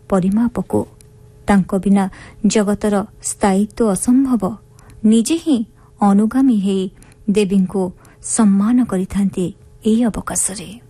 ପରିମାପକୁ। ତାଙ୍କ ବିନା ଜଗତର ସ୍ଥାୟିତ୍ୱ ଅସମ୍ଭବ। ନିଜେ ହିଁ ଅନୁଗାମୀ ହେଇ ଦେବୀଙ୍କୁ ସମ୍ମାନ କରିଥାନ୍ତି ଏହି ଅବକାଶରେ।